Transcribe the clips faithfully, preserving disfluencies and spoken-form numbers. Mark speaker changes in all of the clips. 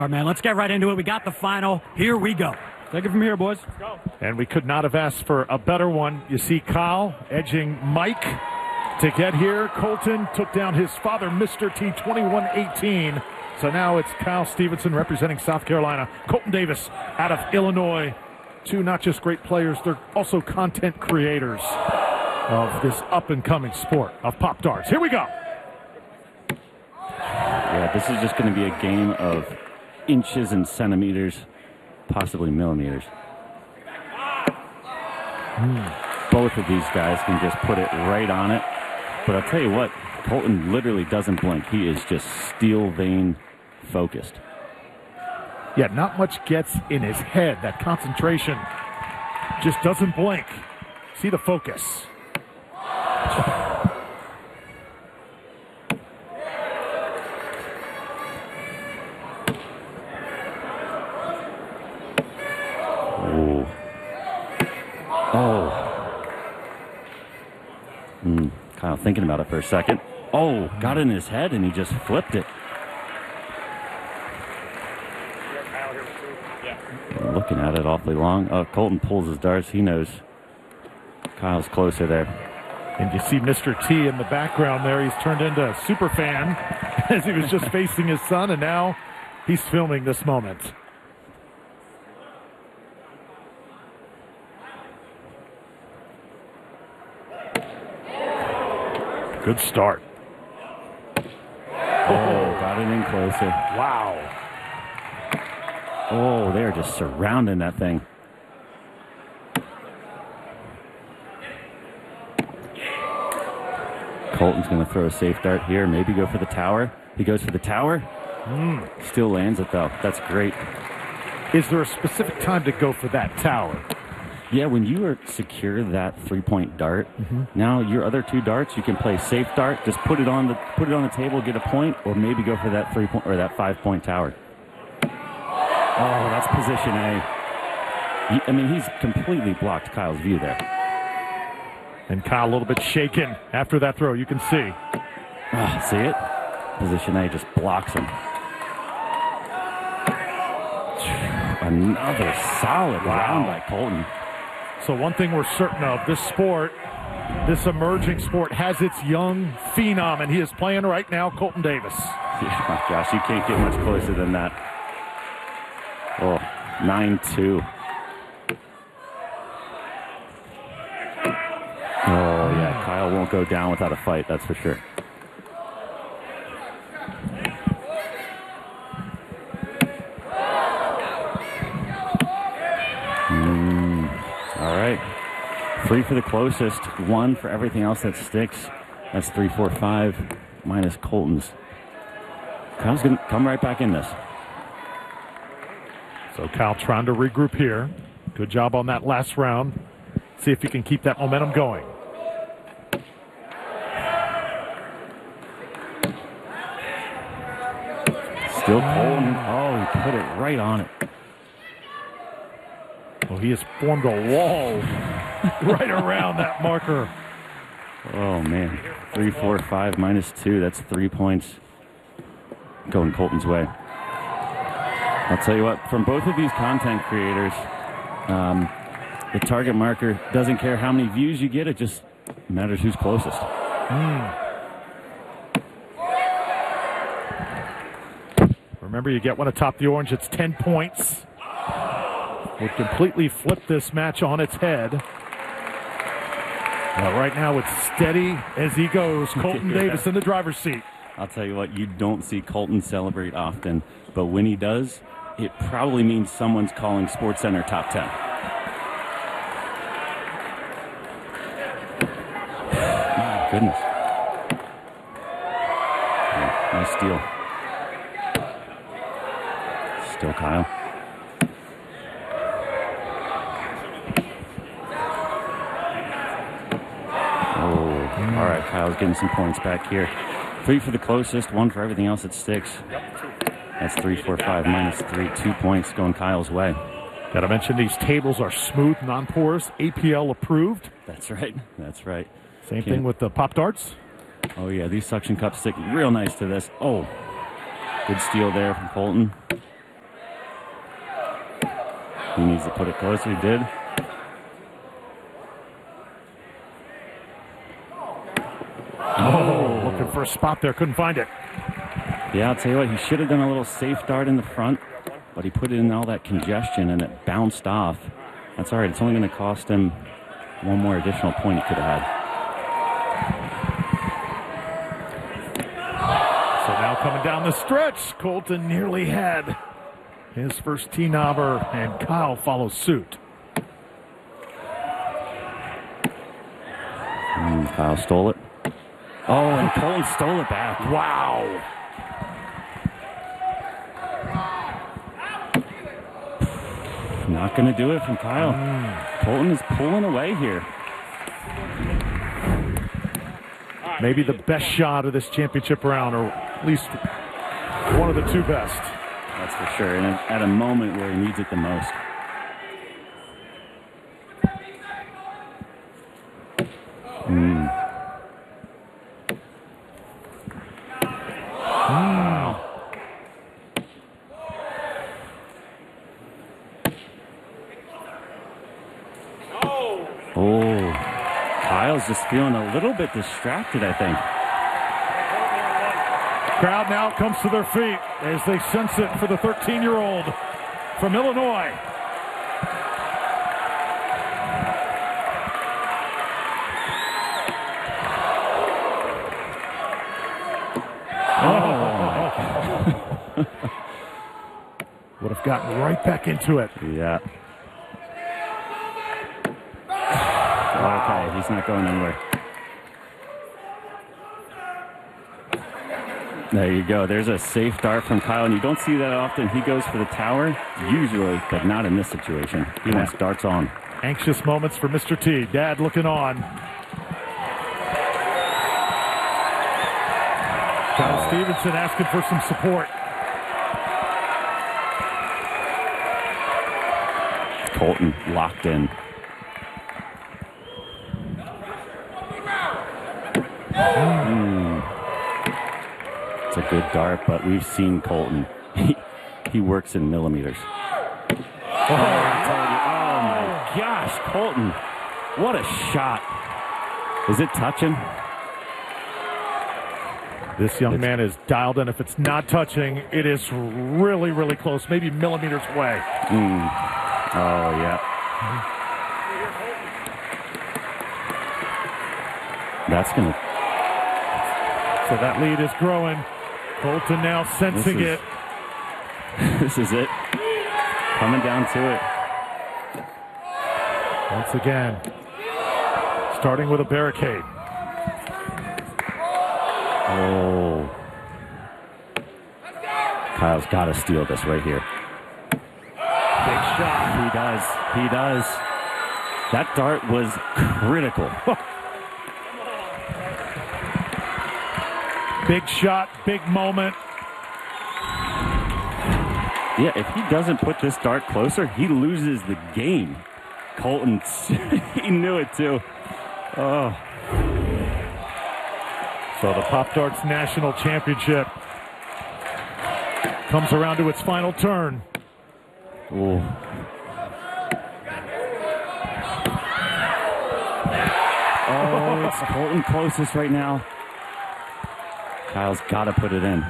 Speaker 1: All right, man, let's get right into it. We got the final. Here we go.
Speaker 2: Take it from here, boys.
Speaker 3: Let's go. And we could not have asked for a better one. You see Kyle edging Mike to get here. Colton took down his father, Mister T, twenty-one eighteen. So now it's Kyle Stevenson representing South Carolina. Colton Davis out of Illinois. Two not just great players, they're also content creators of this up-and-coming sport of pop darts. Here we go.
Speaker 4: Yeah, this is just going to be a game of inches and centimeters, possibly millimeters. Mm. Both of these guys can just put it right on it. But I'll tell you what, Colton literally doesn't blink. He is just steel vein focused.
Speaker 3: Yeah, not much gets in his head. That concentration just doesn't blink. See the focus.
Speaker 4: Oh. Oh. Mm, Kyle thinking about it for a second. Oh, got it in his head and he just flipped it. Looking at it awfully long. Oh, Colton pulls his darts. He knows Kyle's closer there.
Speaker 3: And you see Mister T in the background there. He's turned into a super fan as he was just facing his son, and now he's filming this moment. Good start.
Speaker 4: Oh, got it in closer.
Speaker 3: Wow.
Speaker 4: Oh, they're just surrounding that thing. Colton's going to throw a safe dart here. Maybe go for the tower. He goes for the tower.
Speaker 3: Mm.
Speaker 4: Still lands it, though. That's great.
Speaker 3: Is there a specific time to go for that tower?
Speaker 4: Yeah, when you are secure that three-point dart, mm-hmm. now your other two darts, you can play safe dart. Just put it on the put it on the table, get a point, or maybe go for that three-point or that five-point tower. Oh, that's position A. He, I mean, he's completely blocked Kyle's view there.
Speaker 3: And Kyle a little bit shaken after that throw. You can see.
Speaker 4: Oh, see it? Position A just blocks him. Another solid
Speaker 3: wow.
Speaker 4: round by Colton.
Speaker 3: So one thing we're certain of, this sport, this emerging sport, has its young phenom, and he is playing right now, Colton Davis.
Speaker 4: Yeah, Josh, you can't get much closer than that. Oh, nine two. Oh, yeah, Kyle won't go down without a fight, that's for sure. Mm, all right. Three for the closest, one for everything else that sticks. That's three, four, five, minus Colton's. Kyle's going to come right back in this.
Speaker 3: So Kyle trying to regroup here. Good job on that last round. See if he can keep that momentum going.
Speaker 4: Still Colton. Oh, he put it right on it.
Speaker 3: Well, he has formed a wall right around that marker.
Speaker 4: Oh, man. Three, four, five, minus two. That's three points going Colton's way. I'll tell you what, from both of these content creators, um, the target marker doesn't care how many views you get. It just matters who's closest.
Speaker 3: Mm. Remember, you get one atop the orange. It's ten points. Would completely flip this match on its head. Well, right now, it's steady as he goes. Colton yeah. Davis in the driver's seat.
Speaker 4: I'll tell you what, you don't see Colton celebrate often, but when he does, it probably means someone's calling SportsCenter top ten. My goodness. Yeah, nice steal. Still Kyle. Oh, all right, Kyle's getting some points back here. Three for the closest, one for everything else that sticks. That's three, four, five, minus three. Two points going Kyle's way.
Speaker 3: Got to mention these tables are smooth, non-porous, A P L approved.
Speaker 4: That's right. That's right.
Speaker 3: Same Can't. thing with the Pop Darts.
Speaker 4: Oh, yeah, these suction cups stick real nice to this. Oh, good steal there from Colton. He needs to put it closer. He did.
Speaker 3: Oh, looking for a spot there. Couldn't find it.
Speaker 4: Yeah, I'll tell you what. He should have done a little safe dart in the front, but he put it in all that congestion, and it bounced off. That's all right. It's only going to cost him one more additional point he could have had.
Speaker 3: So now coming down the stretch, Colton nearly had his first T-knobber, and Kyle follows suit.
Speaker 4: Mm, Kyle stole it. Oh, and Colton stole it back.
Speaker 3: Wow.
Speaker 4: Not going to do it from Kyle. Mm. Colton is pulling away here.
Speaker 3: Maybe the best shot of this championship round, or at least one of the two best.
Speaker 4: That's for sure, and at a moment where he needs it the most. Mm.
Speaker 3: Mm.
Speaker 4: Oh, Kyle's just feeling a little bit distracted, I think.
Speaker 3: Crowd now comes to their feet as they sense it for the thirteen-year-old from Illinois. Oh. Would have gotten right back into it.
Speaker 4: Yeah. Okay, he's not going anywhere. There you go. There's a safe dart from Kyle, and you don't see that often. He goes for the tower, usually, but not in this situation. He wants darts on.
Speaker 3: Anxious moments for Mister T. Dad looking on. Kyle Stevenson asking for some support.
Speaker 4: Colton locked in. Mm. It's a good dart, but we've seen Colton. He, he works in millimeters. Oh, I told you. Oh my gosh, Colton. What a shot. Is it touching?
Speaker 3: This young
Speaker 4: it's,
Speaker 3: man is dialed in. If it's not touching, it is really, really close, maybe millimeters away.
Speaker 4: Mm. Oh, yeah. That's going to...
Speaker 3: So that lead is growing. Colton now sensing
Speaker 4: this is,
Speaker 3: it.
Speaker 4: This is it. Coming down to it.
Speaker 3: Once again, starting with a barricade.
Speaker 4: Oh. Kyle's got to steal this right here.
Speaker 3: Big shot.
Speaker 4: He does. He does. That dart was critical.
Speaker 3: Big shot, big moment.
Speaker 4: Yeah, if he doesn't put this dart closer, he loses the game. Colton, he knew it too. Oh.
Speaker 3: So the Pop Darts National Championship comes around to its final turn.
Speaker 4: Ooh. Oh, it's Colton closest right now. Kyle's got to put it in.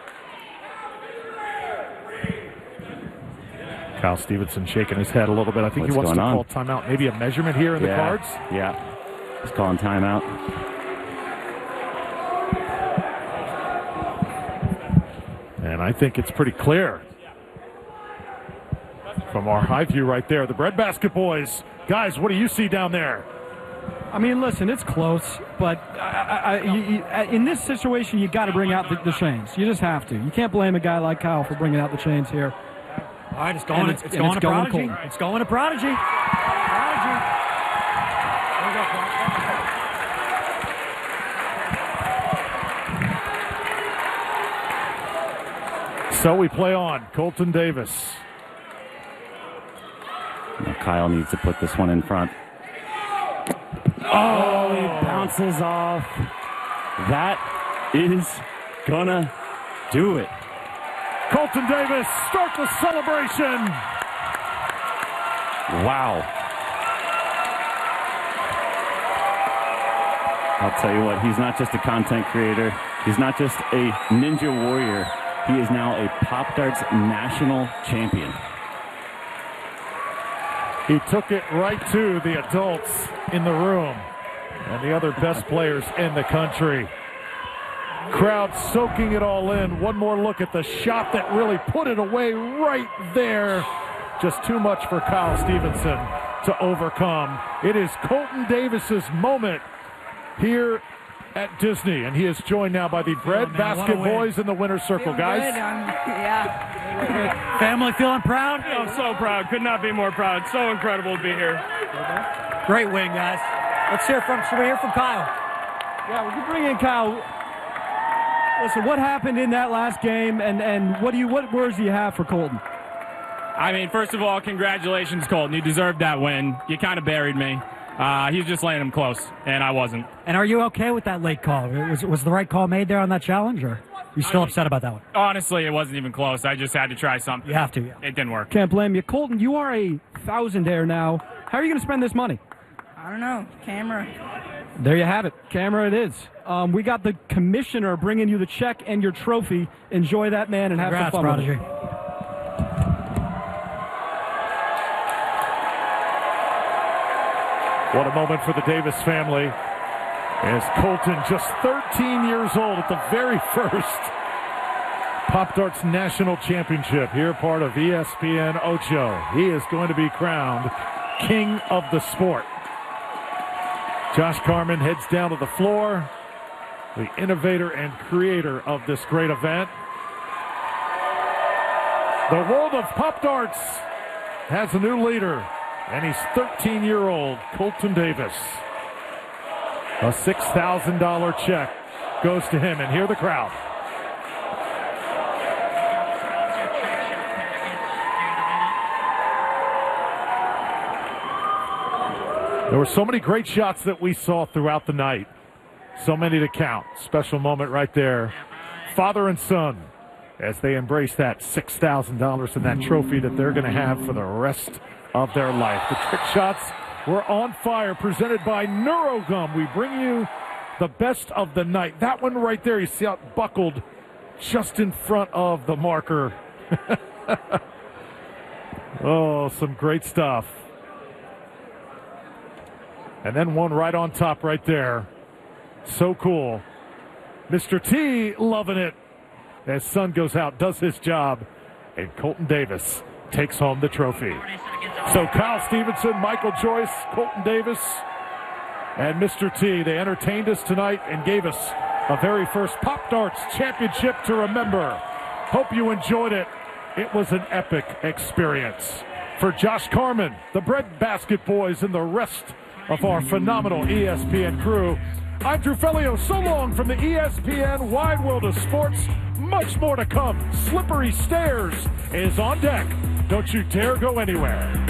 Speaker 3: Kyle Stevenson shaking his head a little bit. I think
Speaker 4: What's
Speaker 3: he wants to
Speaker 4: on?
Speaker 3: call timeout. Maybe a measurement here in
Speaker 4: yeah.
Speaker 3: the cards.
Speaker 4: Yeah. He's calling timeout.
Speaker 3: And I think it's pretty clear from our high view right there. The Breadbasket boys. Guys, what do you see down there?
Speaker 1: I mean, listen, it's close, but I, I, you, you, in this situation, you got to bring out the, the chains. You just have to. You can't blame a guy like Kyle for bringing out the chains here.
Speaker 2: All right, it's going.
Speaker 1: It's,
Speaker 2: it's, going,
Speaker 1: it's
Speaker 2: to
Speaker 1: going
Speaker 2: Prodigy.
Speaker 1: Colton.
Speaker 2: It's going to Prodigy. Prodigy. There you go, Prodigy.
Speaker 3: So we play on. Colton Davis.
Speaker 4: Now Kyle needs to put this one in front. Oh, he bounces off. That is gonna do it.
Speaker 3: Colton Davis, start the celebration.
Speaker 4: Wow. I'll tell you what, he's not just a content creator. He's not just a ninja warrior. He is now a Pop Darts national champion.
Speaker 3: He took it right to the adults in the room and the other best players in the country. Crowd soaking it all in. One more look at the shot that really put it away right there. Just too much for Kyle Stevenson to overcome. It is Colton Davis's moment here at Disney, and he is joined now by the Bread
Speaker 2: Oh, man,
Speaker 3: Basket
Speaker 2: what a win.
Speaker 3: Boys in the winner's circle, guys.
Speaker 2: Yeah. Family feeling proud?
Speaker 5: I'm so proud. Could not be more proud. So incredible to be here.
Speaker 2: Great win, guys. Let's hear from, should we hear from Kyle?
Speaker 1: Yeah, we can bring in Kyle. Listen, what happened in that last game, and, and what do you what words do you have for Colton?
Speaker 5: I mean, first of all, congratulations, Colton. You deserved that win. You kind of buried me. Uh, he was just laying him close, and I wasn't.
Speaker 2: And are you okay with that late call? Was, was the right call made there on that challenge, or are you still
Speaker 5: I mean,
Speaker 2: upset about that one?
Speaker 5: Honestly, it wasn't even close. I just had to try something.
Speaker 2: You have to, yeah.
Speaker 5: It didn't work.
Speaker 1: Can't blame you. Colton, you are a thousandaire now. How are you going to spend this money?
Speaker 6: I don't know. Camera.
Speaker 1: There you have it. Camera it is. Um, we got the commissioner bringing you the check and your trophy. Enjoy that, man, and
Speaker 2: Congrats,
Speaker 1: have some fun with
Speaker 2: Prodigy.
Speaker 1: it.
Speaker 3: What a moment for the Davis family as Colton, just thirteen years old at the very first Pop Darts National Championship, here part of E S P N Ocho. He is going to be crowned king of the sport. Josh Carman heads down to the floor, the innovator and creator of this great event. The world of Pop Darts has a new leader, and he's thirteen-year-old Colton Davis. A six thousand dollar check goes to him, and hear the crowd. There were so many great shots that we saw throughout the night. So many to count. Special moment right there. Father and son, as they embrace that six thousand dollars and that trophy that they're going to have for the rest of their life. The trick shots were on fire, presented by NeuroGum. We bring you the best of the night. That one right there, you see how it buckled just in front of the marker. Oh, some great stuff. And then one right on top right there. So cool. Mister T loving it as son goes out, does his job, and Colton Davis takes home the trophy. So Kyle Stevenson, Michael Joyce, Colton Davis, and Mister T, they entertained us tonight and gave us a very first Pop Darts Championship to remember. Hope you enjoyed it. It was an epic experience. For Josh Carman, the Bread Basket Boys, and the rest of our phenomenal E S P N crew, I'm Drew Fellio. So long from the E S P N Wide World of Sports. Much more to come. Slippery Stairs is on deck. Don't you dare go anywhere.